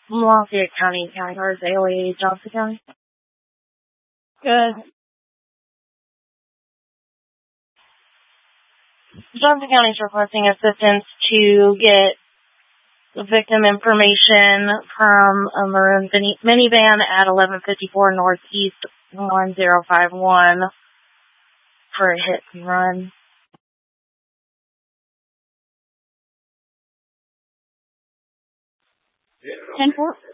Lafayette County, County Guards, AOA, Johnson County. Good. Johnson County is requesting assistance to get the victim information from a maroon minivan at 1154 Northeast 1051 for a hit and run. 10-4.